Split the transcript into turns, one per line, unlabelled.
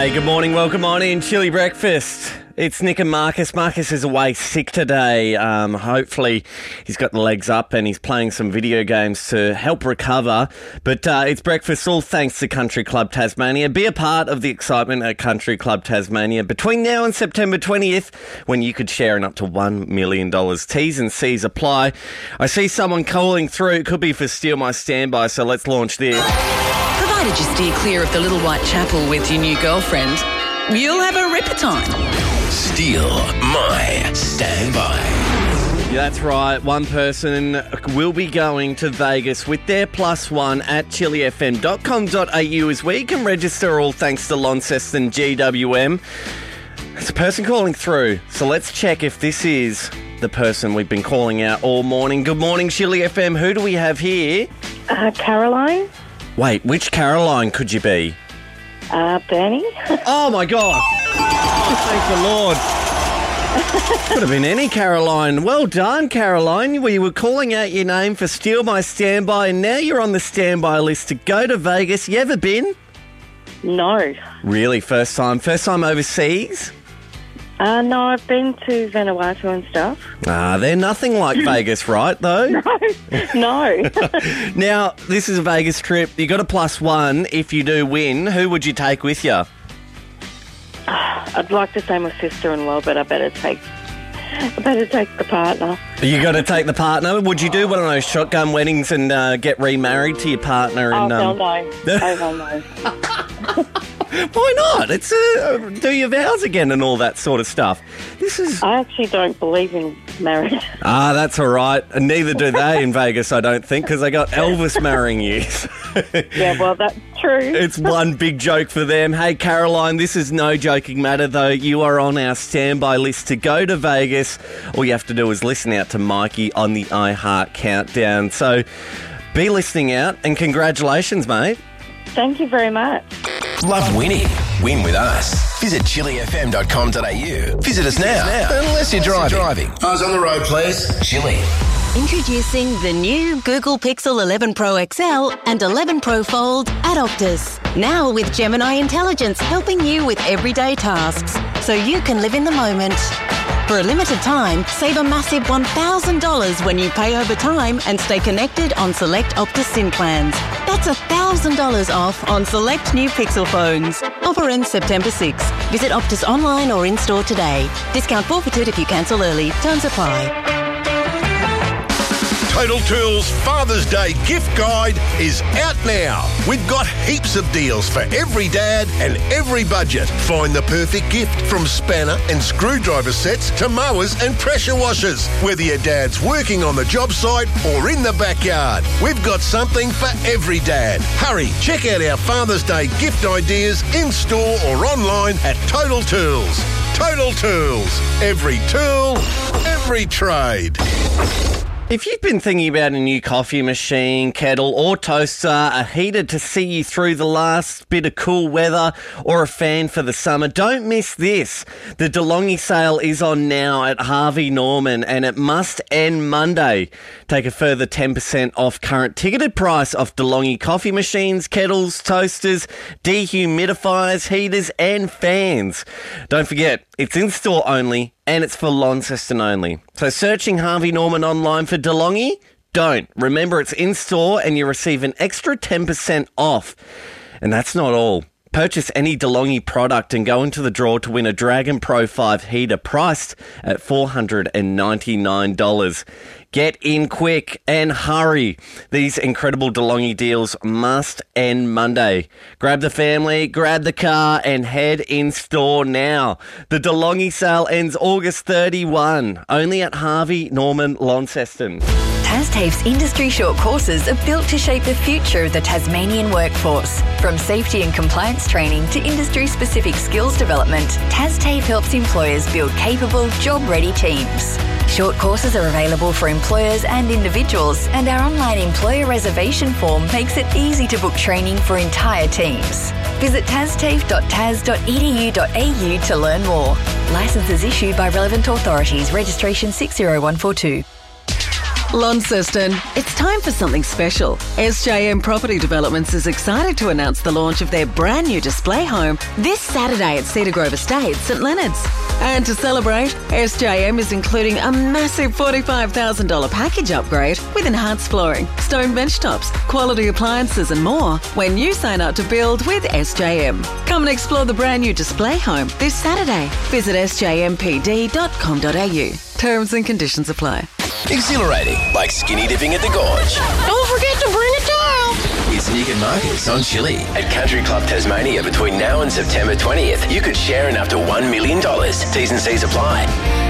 Hey, good morning. Welcome on in Chili Breakfast. It's Nick and Marcus. Marcus is away sick today. Hopefully he's got the legs up and he's playing some video games to help recover. But it's breakfast all thanks to Country Club Tasmania. Be a part of the excitement at Country Club Tasmania between now and September 20th when you could share in up to $1 million. T's and C's apply. I see someone calling through. It could be for Steal My Standby, so let's launch this.
Provided you steer clear of the Little White Chapel with your new girlfriend, you'll have a ripper time.
Steal My Standby.
Yeah, that's right. One person will be going to Vegas with their +1 at chilifm.com.au is where you can register, all thanks to Launceston GWM. It's a person calling through, so let's check if this is the person we've been calling out all morning. Good morning, Chili FM. Who do we have here?
Caroline.
Wait, which Caroline could you be?
Bernie.
Oh, my God. Thank the Lord. Could have been any Caroline. Well done, Caroline. We were calling out your name for Steal My Standby, and now you're on the standby list to go to Vegas. You ever been?
No.
Really? First time? First time overseas?
No, I've been to Vanuatu and stuff.
They're nothing like Vegas, right, though?
No.
Now, this is a Vegas trip. You got a +1 if you do win. Who would you take with you?
I'd like to say my sister-in-law, but I better take the partner.
You got to take the partner. Would you do one of those shotgun weddings and get remarried to your partner?
Oh, hell no. Oh, hell no.
Why not? It's do your vows again and all that sort of stuff.
I actually don't believe in marriage.
That's all right. And neither do they in Vegas, I don't think, because they got Elvis marrying you.
Yeah, well, that's true.
It's one big joke for them. Hey, Caroline, this is no joking matter, though. You are on our standby list to go to Vegas. All you have to do is listen out to Mikey on the iHeart Countdown. So be listening out, and congratulations, mate.
Thank you very much.
Love winning? Win with us. Visit chilifm.com.au. Visit us now. Unless you're driving. Eyes on the road, please. Chili.
Introducing the new Google Pixel 11 Pro XL and 11 Pro Fold at Optus. Now with Gemini Intelligence helping you with everyday tasks so you can live in the moment. For a limited time, save a massive $1,000 when you pay over time and stay connected on select Optus SIM plans. That's $1,000 off on select new Pixel phones. Offer ends September 6. Visit Optus online or in-store today. Discount forfeited if you cancel early. Terms apply.
Total Tools Father's Day gift guide is out now. We've got heaps of deals for every dad and every budget. Find the perfect gift from spanner and screwdriver sets to mowers and pressure washers. Whether your dad's working on the job site or in the backyard, we've got something for every dad. Hurry, check out our Father's Day gift ideas in-store or online at Total Tools. Total Tools. Every tool, every trade.
If you've been thinking about a new coffee machine, kettle or toaster, a heater to see you through the last bit of cool weather or a fan for the summer, don't miss this. The DeLonghi sale is on now at Harvey Norman and it must end Monday. Take a further 10% off current ticketed price off DeLonghi coffee machines, kettles, toasters, dehumidifiers, heaters and fans. Don't forget, it's in-store only and it's for Launceston only. So searching Harvey Norman online for DeLonghi? Don't. Remember, it's in-store and you receive an extra 10% off. And that's not all. Purchase any DeLonghi product and go into the draw to win a Dragon Pro 5 heater priced at $499. Get in quick and hurry. These incredible DeLonghi deals must end Monday. Grab the family, grab the car and head in store now. The DeLonghi sale ends August 31, only at Harvey Norman Launceston.
TasTAFE's industry short courses are built to shape the future of the Tasmanian workforce. From safety and compliance training to industry-specific skills development, TasTAFE helps employers build capable, job-ready teams. Short courses are available for employers and individuals, and our online employer reservation form makes it easy to book training for entire teams. Visit tastafe.tas.edu.au to learn more. Licenses issued by relevant authorities. Registration 60142.
Launceston, it's time for something special. SJM Property Developments is excited to announce the launch of their brand new display home this Saturday at Cedar Grove Estate, St Leonard's. And to celebrate, SJM is including a massive $45,000 package upgrade with enhanced flooring, stone bench tops, quality appliances and more when you sign up to build with SJM. Come and explore the brand new display home this Saturday. Visit sjmpd.com.au. Terms and conditions apply.
Exhilarating, like skinny dipping at the gorge.
Don't forget to bring a towel.
It's Nick and Marcus on Chili at Country Club Tasmania between now and September 20th. You could share in up to $1 million. T's and C's apply.